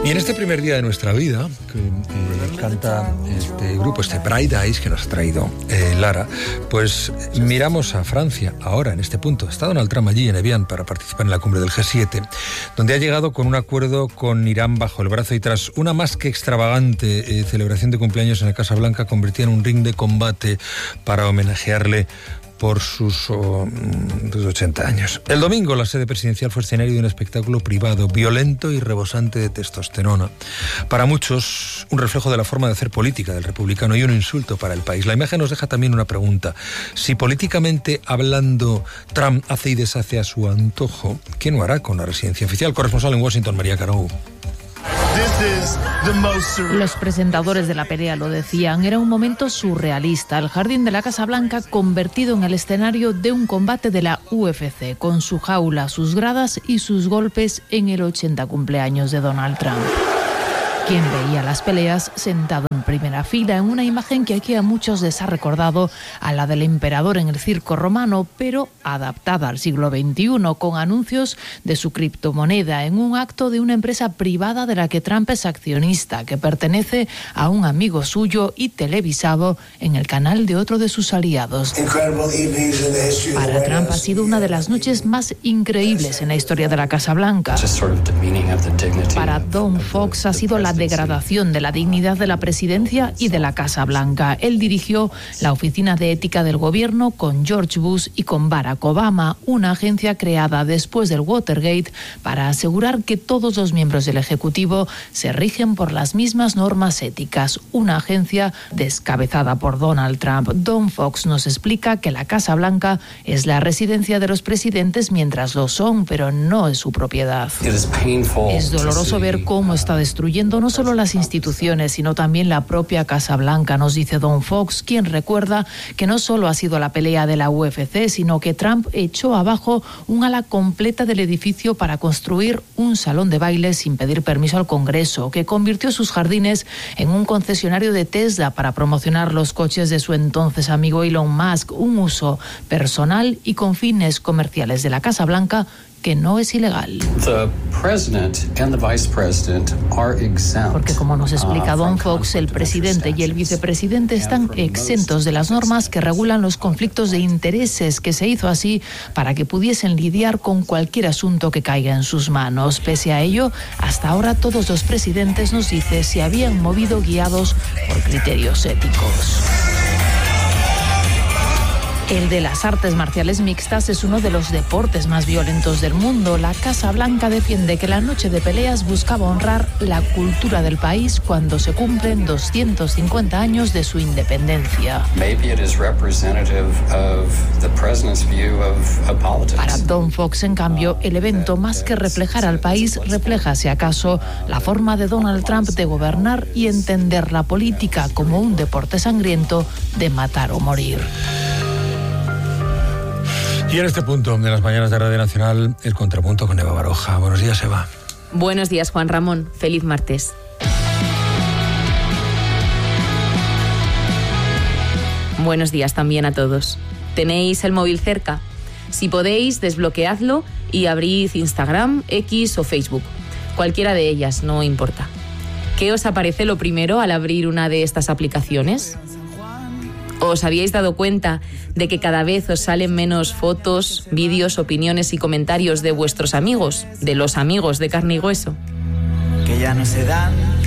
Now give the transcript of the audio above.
Y en este primer día de nuestra vida, que canta este grupo, este Bright Eyes que nos ha traído Lara, pues miramos a Francia ahora, en este punto. Está Donald Trump allí en Evian para participar en la cumbre del G7, donde ha llegado con un acuerdo con Irán bajo el brazo y tras una más que extravagante celebración de cumpleaños en la Casa Blanca, convertida en un ring de combate para homenajearle por sus 80 años. El domingo la sede presidencial fue escenario de un espectáculo privado, violento y rebosante de testosterona. Para muchos, un reflejo de la forma de hacer política del republicano y un insulto para el país. La imagen nos deja también una pregunta. Si políticamente hablando Trump hace y deshace a su antojo, ¿qué no hará con la residencia oficial? Corresponsal en Washington, María Caro. Los presentadores de la pelea lo decían, era un momento surrealista. El jardín de la Casa Blanca convertido en el escenario de un combate de la UFC, con su jaula, sus gradas y sus golpes en el 80 cumpleaños de Donald Trump. Quien veía las peleas sentado en primera fila, en una imagen que aquí a muchos les ha recordado a la del emperador en el circo romano, pero adaptada al siglo XXI, con anuncios de su criptomoneda, en un acto de una empresa privada de la que Trump es accionista, que pertenece a un amigo suyo y televisado en el canal de otro de sus aliados. Para Trump ha sido una de las noches más increíbles en la historia de la Casa Blanca. Para Don Fox ha sido la degradación de la dignidad de la presidencia y de la Casa Blanca. Él dirigió la Oficina de Ética del Gobierno con George Bush y con Barack Obama, una agencia creada después del Watergate para asegurar que todos los miembros del Ejecutivo se rigen por las mismas normas éticas. Una agencia descabezada por Donald Trump. Don Fox nos explica que la Casa Blanca es la residencia de los presidentes mientras lo son, pero no es su propiedad. Es doloroso ver cómo está destruyendo no solo las instituciones, sino también la propia Casa Blanca, nos dice Don Fox, quien recuerda que no solo ha sido la pelea de la UFC, sino que Trump echó abajo un ala completa del edificio para construir un salón de baile sin pedir permiso al Congreso, que convirtió sus jardines en un concesionario de Tesla para promocionar los coches de su entonces amigo Elon Musk, un uso personal y con fines comerciales de la Casa Blanca que no es ilegal. Porque como nos explica Don Fox, el presidente y el vicepresidente están exentos de las normas que regulan los conflictos de intereses, que se hizo así para que pudiesen lidiar con cualquier asunto que caiga en sus manos. Pese a ello, hasta ahora todos los presidentes, nos dice, se habían movido guiados por criterios éticos. El de las artes marciales mixtas es uno de los deportes más violentos del mundo. La Casa Blanca defiende que la noche de peleas buscaba honrar la cultura del país cuando se cumplen 250 años de su independencia. Para Don Fox, en cambio, el evento, más que reflejar al país, refleja, si acaso, la forma de Donald Trump de gobernar y entender la política como un deporte sangriento de matar o morir. Y en este punto de las mañanas de Radio Nacional, el contrapunto con Eva Baroja. Buenos días, Eva. Buenos días, Juan Ramón. Feliz martes. Buenos días también a todos. ¿Tenéis el móvil cerca? Si podéis, desbloqueadlo y abrid Instagram, X o Facebook. Cualquiera de ellas, no importa. ¿Qué os aparece lo primero al abrir una de estas aplicaciones? ¿Os habíais dado cuenta de que cada vez os salen menos fotos, vídeos, opiniones y comentarios de vuestros amigos, de los amigos de carne y hueso? Que ya no se dan